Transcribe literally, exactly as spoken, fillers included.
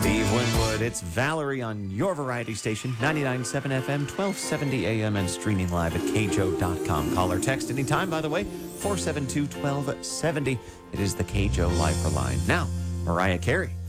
Steve Winwood, it's Valerie on your variety station, ninety-nine point seven F M, twelve seventy A M, and streaming live at k j o dot com. Call or text anytime, by the way, four seven two, one two seven zero. It is the K J O Lifer line. Now, Mariah Carey.